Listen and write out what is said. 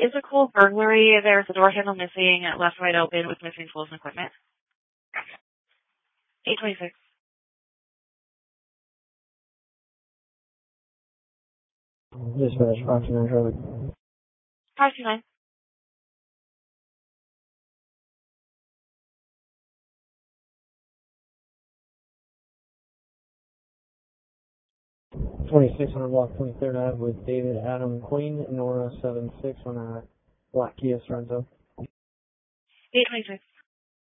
physical burglary. There's a door handle missing, left wide open with missing tools and equipment. 826. Dispatch, 529 Charlie. 529. $2,600 block 23rd Ave with David Adam Queen, Nora 76 on a black Kia Sorento. 826.